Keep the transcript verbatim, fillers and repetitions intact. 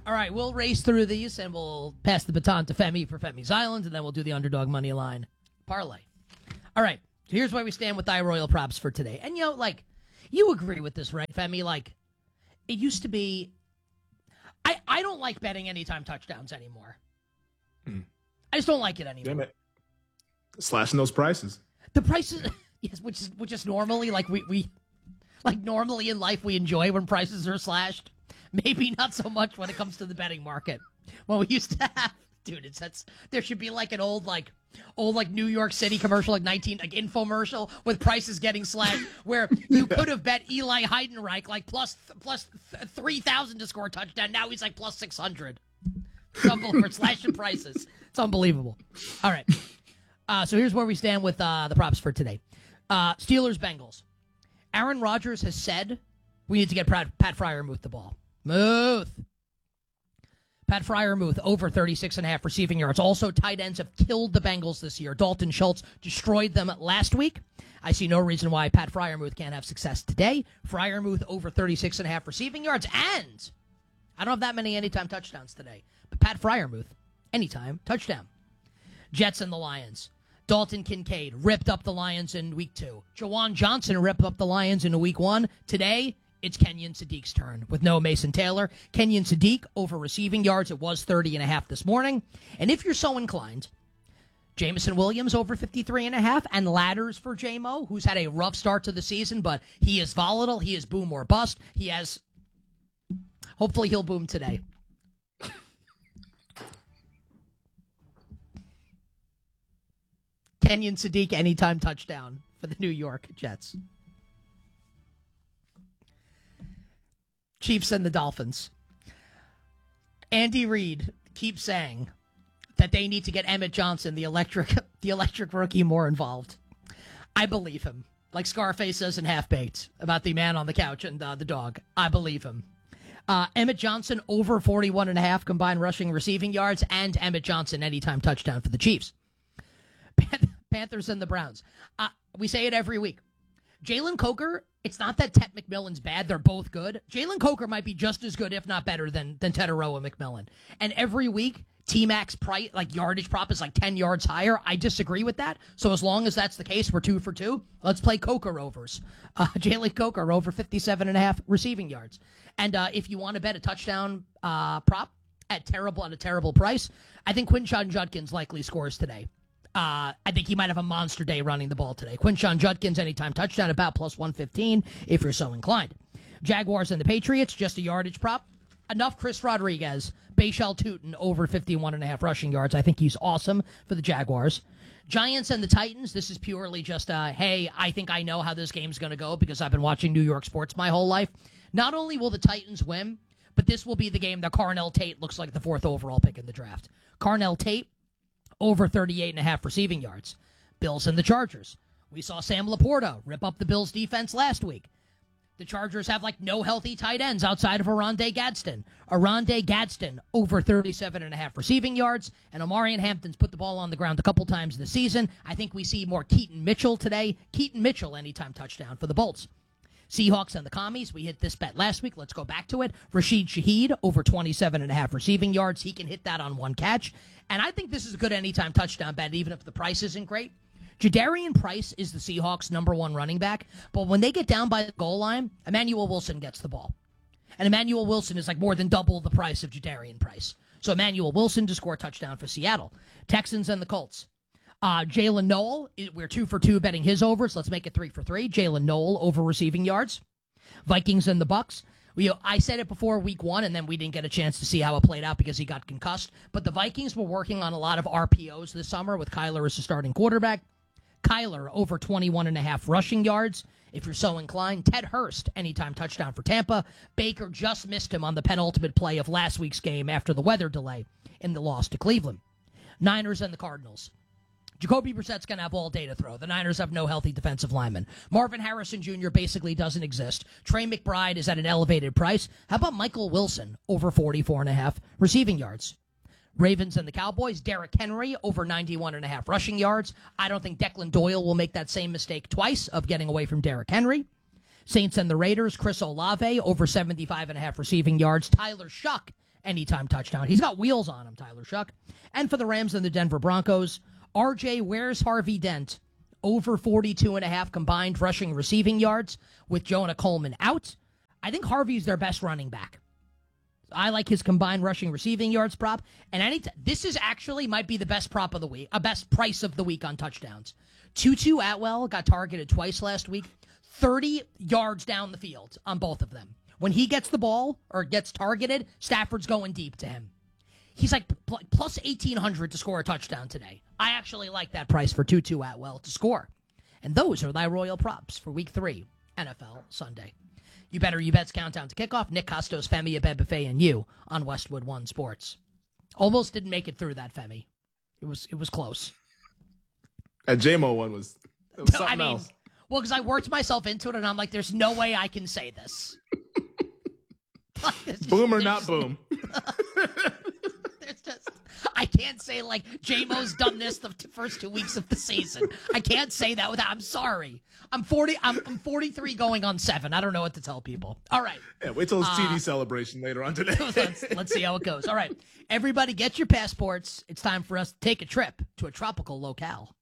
All right, we'll race through these, and we'll pass the baton to Femi for Femi's Island, and then we'll do the underdog money line parlay. All right, so here's where we stand with thy royal props for today. And, you know, like, you agree with this, right, Femi? Like, it used to be... I, I don't like betting anytime touchdowns anymore. Hmm. I just don't like it anymore. Damn it. Slashing those prices. The prices... Yes, which is which is normally, like, we... we like, normally in life we enjoy when prices are slashed. Maybe not so much when it comes to the betting market. Well, we used to have, dude, it's that's there should be like an old like old like New York City commercial, like nineteen like infomercial with prices getting slashed, where you could have bet Eli Heidenreich like plus plus three thousand to score a touchdown. Now he's like plus six hundred. For slashing prices, it's unbelievable. All right, uh, so here's where we stand with uh, the props for today. Uh, Steelers Bengals. Aaron Rodgers has said we need to get Pat, Pat Freiermuth the ball. Muth. Pat Freiermuth over thirty-six and a half receiving yards. Also, tight ends have killed the Bengals this year. Dalton Schultz destroyed them last week. I see no reason why Pat Freiermuth can't have success today. Freiermuth over thirty-six and a half receiving yards. And I don't have that many anytime touchdowns today. But Pat Freiermuth, anytime touchdown. Jets and the Lions. Dalton Kincaid ripped up the Lions in week two. Jawan Johnson ripped up the Lions in week one. Today, it's Kenyon Sadiq's turn with no Mason Taylor. Kenyon Sadiq over receiving yards. It was thirty and a half this morning. And if you're so inclined, Jameson Williams over fifty-three and a half and ladders for J-Mo, who's had a rough start to the season, but he is volatile. He is boom or bust. He has, hopefully he'll boom today. Kenyon Sadiq anytime touchdown for the New York Jets. Chiefs and the Dolphins. Andy Reid keeps saying that they need to get Emmett Johnson, the electric the electric rookie, more involved. I believe him. Like Scarface says in Half-Baked about the man on the couch and uh, the dog. I believe him. Uh, Emmett Johnson over forty-one and a half combined rushing receiving yards, and Emmett Johnson anytime touchdown for the Chiefs. Panthers and the Browns. Uh, we say it every week. Jalen Coker, it's not that Ted McMillan's bad. They're both good. Jalen Coker might be just as good, if not better, than than Teteroa McMillan. And every week, T-Max price, like yardage prop is like ten yards higher. I disagree with that. So as long as that's the case, we're two for two. Let's play Coker overs. Uh, Jalen Coker over fifty-seven and a half receiving yards. And uh, if you want to bet a touchdown uh, prop at terrible at a terrible price, I think Quinshon Judkins likely scores today. Uh, I think he might have a monster day running the ball today. Quinshon Judkins, anytime touchdown, about plus one fifteen, if you're so inclined. Jaguars and the Patriots, just a yardage prop. Enough Chris Rodriguez. Bashal Tutin, over fifty-one and a half rushing yards. I think he's awesome for the Jaguars. Giants and the Titans, this is purely just, uh, hey, I think I know how this game's going to go because I've been watching New York sports my whole life. Not only will the Titans win, but this will be the game that Carnell Tate looks like the fourth overall pick in the draft. Carnell Tate, over thirty-eight and a half receiving yards. Bills and the Chargers. We saw Sam Laporta rip up the Bills defense last week. The Chargers have like no healthy tight ends outside of Oronde Gadsden. Oronde Gadsden over thirty-seven and a half receiving yards. And Omarion Hampton's put the ball on the ground a couple times this season. I think we see more Keaton Mitchell today. Keaton Mitchell anytime touchdown for the Bolts. Seahawks and the Commies. We hit this bet last week. Let's go back to it. Rashid Shaheed over twenty-seven and a half receiving yards. He can hit that on one catch. And I think this is a good anytime touchdown bet, even if the price isn't great. Jadarian Price is the Seahawks' number one running back. But when they get down by the goal line, Emmanuel Wilson gets the ball. And Emmanuel Wilson is like more than double the price of Jadarian Price. So Emmanuel Wilson to score a touchdown for Seattle. Texans and the Colts. Uh, Jalen Noel, we're two for two betting his overs. Let's make it three for three. Jalen Noel over receiving yards. Vikings and the Bucks. We, I said it before week one, and then we didn't get a chance to see how it played out because he got concussed. But the Vikings were working on a lot of R P Os this summer with Kyler as the starting quarterback. Kyler over twenty-one and a half rushing yards, if you're so inclined. Ted Hurst, anytime touchdown for Tampa. Baker just missed him on the penultimate play of last week's game after the weather delay in the loss to Cleveland. Niners and the Cardinals. Jacoby Brissett's going to have all day to throw. The Niners have no healthy defensive lineman. Marvin Harrison Junior basically doesn't exist. Trey McBride is at an elevated price. How about Michael Wilson over forty-four and a half receiving yards? Ravens and the Cowboys. Derrick Henry over ninety-one and a half rushing yards. I don't think Declan Doyle will make that same mistake twice of getting away from Derrick Henry. Saints and the Raiders. Chris Olave over seventy-five and a half receiving yards. Tyler Shuck anytime touchdown. He's got wheels on him, Tyler Shuck. And for the Rams and the Denver Broncos, R J, where's Harvey Dent? Over forty-two and a half combined rushing receiving yards with Jonah Coleman out. I think Harvey's their best running back. I like his combined rushing receiving yards prop. And any t- this is actually might be the best prop of the week, a best price of the week on touchdowns. Tutu Atwell got targeted twice last week, thirty yards down the field on both of them. When he gets the ball or gets targeted, Stafford's going deep to him. He's like pl- plus eighteen hundred to score a touchdown today. I actually like that price for Tutu Atwell to score. And those are thy royal props for week three, N F L Sunday. You better you bets countdown to kickoff. Nick Costos, Femi Abebefe, and you on Westwood One Sports. Almost didn't make it through that, Femi. It was it was close. That J M O one was, it was something I mean, else. well, because I worked myself into it, and I'm like, there's no way I can say this. Just, Boom or not boom. There's just, I can't say, like, J-Mo's done this the t- first two weeks of the season. I can't say that without, I'm sorry. I'm forty, I'm, I'm forty-three going on seven. I don't know what to tell people. All right. Yeah, wait till his Uh, T V celebration later on today. let's, let's see how it goes. All right. Everybody get your passports. It's time for us to take a trip to a tropical locale.